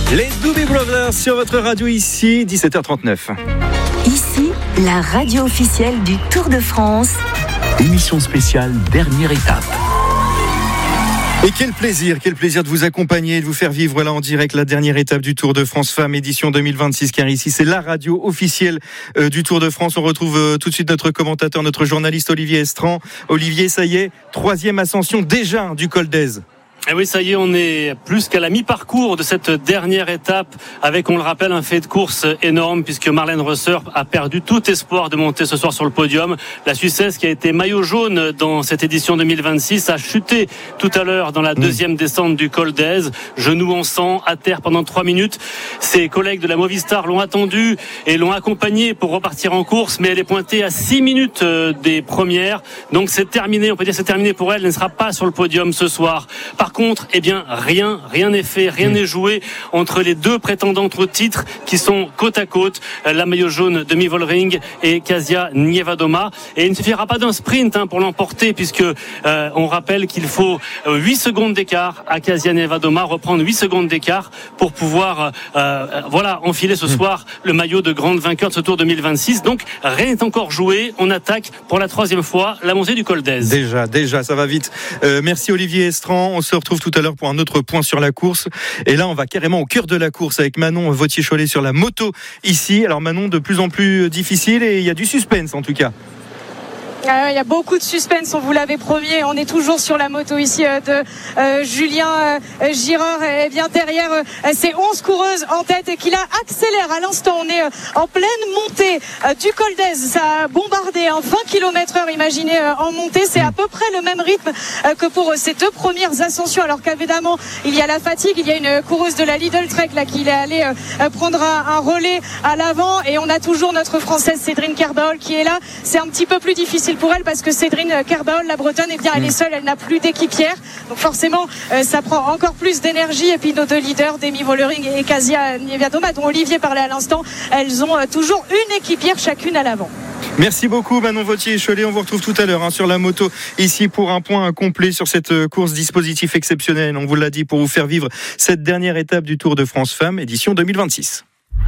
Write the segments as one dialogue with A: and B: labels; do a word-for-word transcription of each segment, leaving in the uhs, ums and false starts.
A: Les Doobie Brothers sur votre radio ici, dix-sept heures trente-neuf.
B: Ici, la radio officielle du Tour de France.
C: Émission spéciale, dernière étape.
A: Et quel plaisir, quel plaisir de vous accompagner, de vous faire vivre là en direct la dernière étape du Tour de France Femmes édition deux mille vingt-six, car ici c'est la radio officielle euh, du Tour de France. On retrouve euh, tout de suite notre commentateur, notre journaliste Olivier Estran. Olivier, ça y est, troisième ascension déjà du col d'Èze.
D: Et oui, ça y est, on est plus qu'à la mi-parcours de cette dernière étape avec, on le rappelle, un fait de course énorme puisque Marlène Rösser a perdu tout espoir de monter ce soir sur le podium. La Suissesse qui a été maillot jaune dans cette édition deux mille vingt-six a chuté tout à l'heure dans la deuxième mmh. descente du col d'Èze, genou en sang, à terre pendant trois minutes. Ses collègues de la Movistar l'ont attendue et l'ont accompagnée pour repartir en course, mais elle est pointée à six minutes des premières. Donc c'est terminé, on peut dire c'est terminé pour elle, elle ne sera pas sur le podium ce soir. Par contre, eh bien, rien, rien n'est fait, rien n'est joué entre les deux prétendantes au titre qui sont côte à côte, la maillot jaune de Mie Vollering et Kasia Niewiadoma. Et il ne suffira pas d'un sprint hein, pour l'emporter, puisque euh, on rappelle qu'il faut huit secondes d'écart à Kasia Niewiadoma, reprendre huit secondes d'écart pour pouvoir, euh, voilà, enfiler ce soir le maillot de grande vainqueur de ce Tour deux mille vingt-six. Donc, rien n'est encore joué. On attaque pour la troisième fois la montée du col d'Èze.
A: Déjà, déjà, ça va vite. Euh, merci Olivier Estran. On se retrouve tout à l'heure pour un autre point sur la course. Et là, on va carrément au cœur de la course avec Manon Vautier-Cholet sur la moto ici. Alors Manon, de plus en plus difficile et il y a du suspense en tout cas.
E: Il y a beaucoup de suspense, on vous l'avait promis. On est toujours sur la moto ici de euh, Julien euh, Girard. Et bien derrière euh, ces onze coureuses en tête et qui la accélère à l'instant. On est euh, en pleine montée euh, du col d'Èze. Ça a bombardé hein, vingt kilomètres heure, imaginez, euh, en montée. C'est à peu près le même rythme euh, que pour euh, ces deux premières ascensions. Alors qu'évidemment, il y a la fatigue. Il y a une coureuse de la Lidl Trek là, qui est allée euh, prendre un, un relais à l'avant. Et on a toujours notre Française Cédrine Kerbaol qui est là. C'est un petit peu plus difficile pour elle parce que Cédrine Kerbaol, la Bretonne, eh bien, elle est seule, elle n'a plus d'équipière. Donc forcément, euh, ça prend encore plus d'énergie. Et puis nos deux leaders, Mie Vollering et Kasia Niewiadoma, dont Olivier parlait à l'instant, elles ont euh, toujours une équipière chacune à l'avant.
A: Merci beaucoup Manon Vautier-Cholet. On vous retrouve tout à l'heure hein, sur la moto ici pour un point complet sur cette course dispositif exceptionnel. On vous l'a dit pour vous faire vivre cette dernière étape du Tour de France Femmes édition deux mille vingt-six.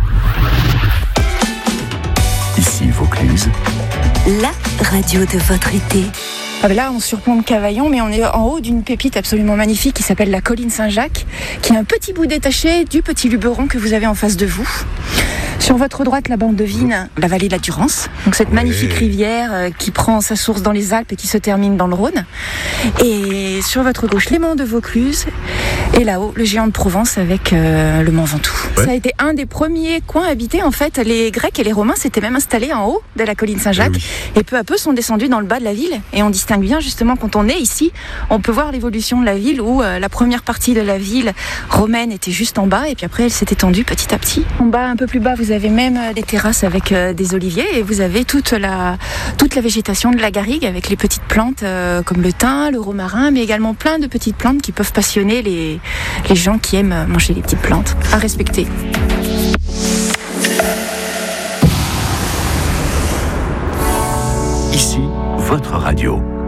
C: Ici Vaucluse.
B: La radio de votre été.
F: Ah ben là, on surplombe Cavaillon, mais on est en haut d'une pépite absolument magnifique qui s'appelle la colline Saint-Jacques, qui est un petit bout détaché du petit Luberon que vous avez en face de vous. Sur votre droite, la bande de Vigne, la vallée de la Durance. Donc cette magnifique rivière euh, qui prend sa source dans les Alpes et qui se termine dans le Rhône. Et sur votre gauche, les monts de Vaucluse. Et là-haut, le géant de Provence avec euh, le mont Ventoux. Ouais. Ça a été un des premiers coins habités. En fait, les Grecs et les Romains s'étaient même installés en haut de la colline Saint-Jacques. Oui. Et peu à peu sont descendus dans le bas de la ville. Et on distingue bien justement quand on est ici, on peut voir l'évolution de la ville où euh, la première partie de la ville romaine était juste en bas. Et puis après, elle s'est étendue petit à petit. En bas, un peu plus bas, vous avez même des terrasses avec euh, des oliviers. Et vous avez toute la, toute la végétation de la garrigue avec les petites plantes euh, comme le thym, le romarin, mais également plein de petites plantes qui peuvent passionner les les gens qui aiment manger les petites plantes, à respecter.
C: Ici, votre radio.